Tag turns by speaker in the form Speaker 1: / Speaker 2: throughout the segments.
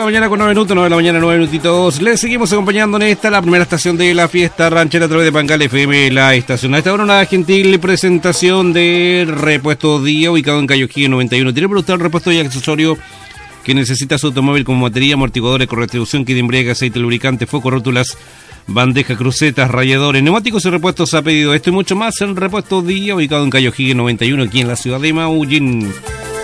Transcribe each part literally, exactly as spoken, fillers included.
Speaker 1: la mañana con nueve minutos, nueve de la mañana, nueve minutitos. Les seguimos acompañando en esta, la primera estación de la fiesta ranchera a través de Pangal F M, la estación. A esta hora una gentil presentación de Repuesto Día, ubicado en Calle O'Higgins noventa y uno. Tiene para usted el repuesto y accesorio que necesita su automóvil como batería, amortiguadores, corredistribución, kit de embriague, aceite, lubricante, foco, rótulas, bandeja, crucetas, ralladores, neumáticos y repuestos a pedido. Esto y mucho más en Repuesto Día, ubicado en Calle O'Higgins noventa y uno, aquí en la ciudad de Maullín.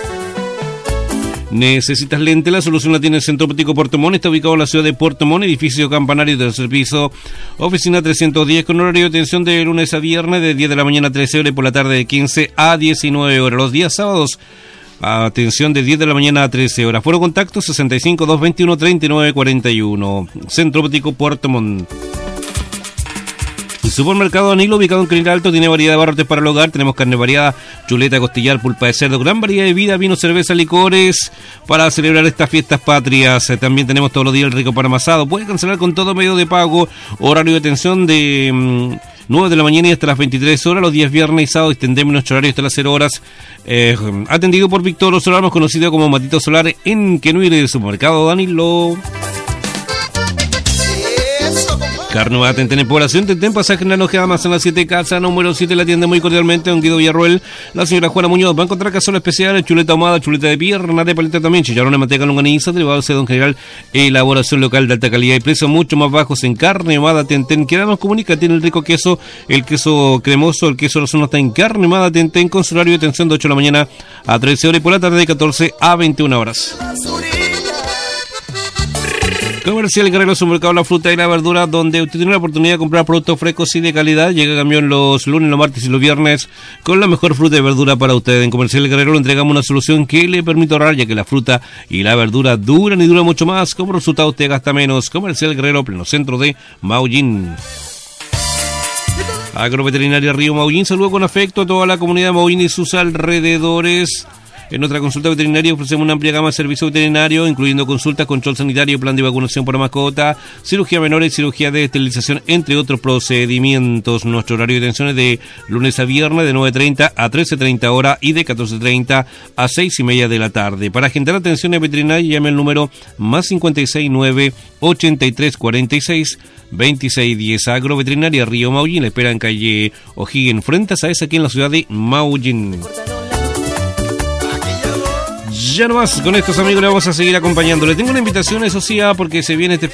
Speaker 1: ¿Necesitas lente? La solución la tiene el Centro Óptico Puerto Montt. Está ubicado en la ciudad de Puerto Montt, edificio campanario del servicio, oficina trescientos diez, con horario de atención de lunes a viernes de diez de la mañana a trece horas y por la tarde de quince a diecinueve horas. Los días sábados, atención de diez de la mañana a trece horas. Foro contacto sesenta y cinco, doscientos veintiuno, treinta y nueve cuarenta y uno. Centro Óptico Puerto Montt. El supermercado Danilo, ubicado en Canil Alto, tiene variedad de barrotes para el hogar. Tenemos carne variada, chuleta, costillar, pulpa de cerdo, gran variedad de vida, vino, cerveza, licores para celebrar estas fiestas patrias. También tenemos todos los días el rico pan amasado. Puede cancelar con todo medio de pago. Horario de atención de mmm, nueve de la mañana y hasta las veintitrés horas. Los días viernes y sábados extendemos nuestro horario hasta las cero horas. Eh, atendido por Víctor Solar, más conocido como Matito Solar, en Quenuire, del supermercado Danilo. Carnaval Tentén en población, Tentén, pasaje en la Lojeda más en las siete casas, número siete, la atiende muy cordialmente don Guido Villarroel, la señora Juana Muñoz. Va a encontrar cazuela especial, chuleta ahumada, chuleta de pierna, de paleta también, chicharrón de manteca, longaniza, derivados de don general, elaboración local de alta calidad y precios mucho más bajos en carne ahumada Tentén. Que nos comunica, tiene el rico queso, el queso cremoso, el queso de la zona está en carne ahumada Tentén, con su horario de atención de ocho de la mañana a trece horas y por la tarde de catorce a veintiuna horas. Comercial Guerrero, supermercado La Fruta y la Verdura, donde usted tiene la oportunidad de comprar productos frescos y de calidad. Llega camión los lunes, los martes y los viernes con la mejor fruta y verdura para usted. En Comercial Guerrero le entregamos una solución que le permite ahorrar, ya que la fruta y la verdura duran y duran mucho más. Como resultado usted gasta menos. Comercial Guerrero, pleno centro de Maullín. Agroveterinaria Río Maullín, saludo con afecto a toda la comunidad de Maullín y sus alrededores. En nuestra consulta veterinaria ofrecemos una amplia gama de servicios veterinarios, incluyendo consultas, control sanitario, plan de vacunación para mascota, cirugía menores, cirugía de esterilización, entre otros procedimientos. Nuestro horario de atención es de lunes a viernes de nueve treinta a trece treinta horas y de catorce treinta a seis y media de la tarde. Para agendar atenciones veterinarias, llame al número más cincuenta y seis nueve, ochenta y tres cuarenta y seis, veintiséis diez. Agroveterinaria Río Maullín, la espera en calle O'Higgins, frente a esa aquí en la ciudad de Maullín. Ya nomás, con estos amigos le vamos a seguir acompañando. Le tengo una invitación, eso sí, porque se viene este